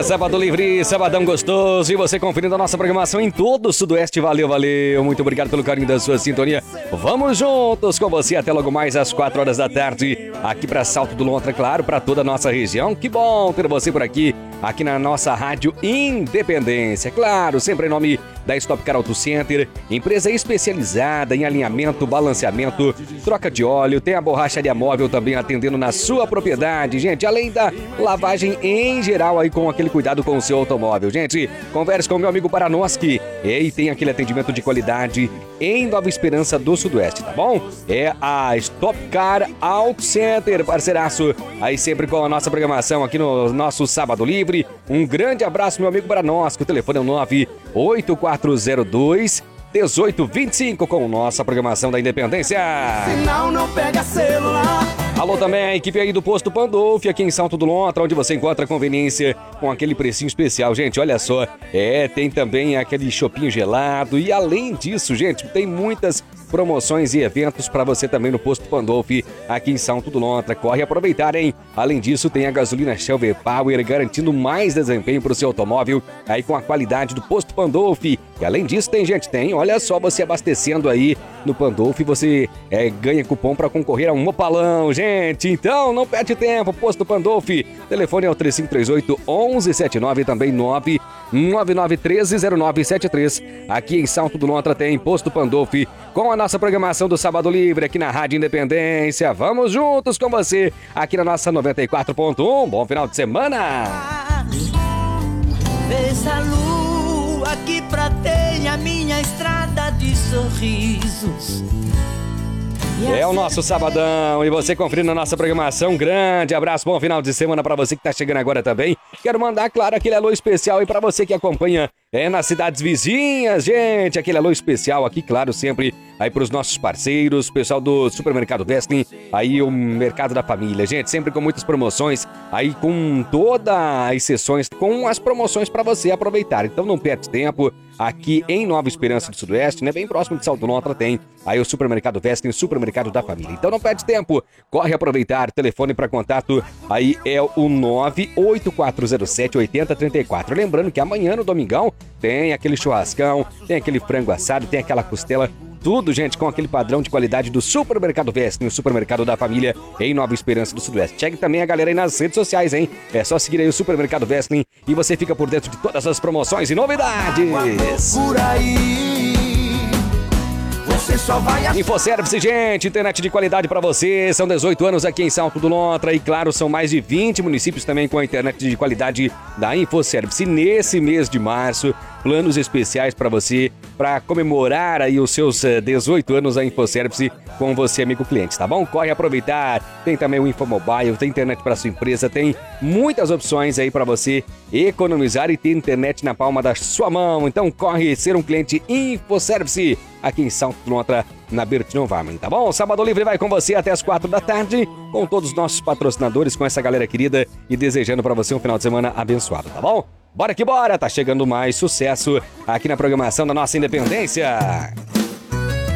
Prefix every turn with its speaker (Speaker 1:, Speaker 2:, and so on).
Speaker 1: É sábado livre, sabadão gostoso. E você conferindo a nossa programação em todo o Sudoeste. Valeu, valeu. Muito obrigado pelo carinho da sua sintonia. Vamos juntos com você até logo mais às 4 horas da tarde. Aqui para Salto do Lontra, claro, para toda a nossa região. Que bom ter você por aqui na nossa Rádio Independência. Claro, sempre em nome da Stock Car Auto Center, empresa especializada em alinhamento, balanceamento, troca de óleo, tem a borracharia móvel também atendendo na sua propriedade, gente, além da lavagem em geral aí com aquele cuidado com o seu automóvel. Gente, converse com o meu amigo Baranoski e tem aquele atendimento de qualidade em Nova Esperança do Sudoeste, tá bom? É a Stock Car Auto Center, parceiraço, aí sempre com a nossa programação aqui no nosso Sábado Livre. Um grande abraço, meu amigo Baranoski, o telefone é o 98402-1825 com nossa programação da Independência.
Speaker 2: Sinal não pega celular.
Speaker 1: Alô também a equipe aí do Posto Pandolfi, aqui em Salto do Lontra, onde você encontra conveniência com aquele precinho especial. Gente, olha só, tem também aquele chopinho gelado e além disso, gente, tem muitas promoções e eventos para você também no Posto Pandolfi, aqui em Salto do Lontra. Corre aproveitar, hein? Além disso, tem a gasolina Shell V-Power, garantindo mais desempenho para o seu automóvel, aí com a qualidade do Posto Pandolfi. E além disso, olha só, você abastecendo aí no Pandolfi, você ganha cupom para concorrer a um Opalão, gente. Então, não perde tempo, Posto Pandolfi. Telefone é o 3538-1179, também 999130973. Aqui em Salto do Lontra tem Posto Pandolfi com a nossa programação do Sábado Livre aqui na Rádio Independência. Vamos juntos com você aqui na nossa 94.1. Bom final de semana.
Speaker 2: Essa lua que prateia minha estrada de sorrisos.
Speaker 1: É o nosso sabadão e você conferindo a nossa programação. Grande abraço, bom final de semana pra você que tá chegando agora também. Quero mandar, claro, aquele alô especial aí pra você que acompanha nas cidades vizinhas, gente. Aquele alô especial aqui, claro, sempre aí pros nossos parceiros, pessoal do Supermercado Westling, aí o Mercado da Família, gente, sempre com muitas promoções, aí com todas as sessões, com as promoções pra você aproveitar. Então não perde tempo. Aqui em Nova Esperança do Sudoeste, né, bem próximo de Salto Lontra, tem aí o Supermercado Westling, o Supermercado da Família. Então não perde tempo, corre aproveitar. Telefone para contato aí é o 98407-8034. Lembrando que amanhã no domingão tem aquele churrascão, tem aquele frango assado, tem aquela costela. Tudo, gente, com aquele padrão de qualidade do Supermercado Westling, o Supermercado da Família em Nova Esperança do Sudoeste. Chegue também a galera aí nas redes sociais, hein? É só seguir aí o Supermercado Westling e você fica por dentro de todas as promoções e novidades.
Speaker 2: Por aí, você só vai
Speaker 1: InfoService, gente, internet de qualidade pra você. São 18 anos aqui em Salto do Lontra e, claro, são mais de 20 municípios também com a internet de qualidade da InfoService. Nesse mês de março, planos especiais pra você, pra comemorar aí os seus 18 anos da InfoService com você, amigo cliente, tá bom? Corre aproveitar. Tem também o InfoMobile, tem internet pra sua empresa, tem muitas opções aí pra você economizar e ter internet na palma da sua mão. Então corre ser um cliente InfoService aqui em Salto do Lontra, na Bertino Varman, tá bom? Sábado Livre vai com você até as 4 da tarde, com todos os nossos patrocinadores, com essa galera querida e desejando pra você um final de semana abençoado, tá bom? Bora que bora, tá chegando mais sucesso aqui na programação da nossa Independência.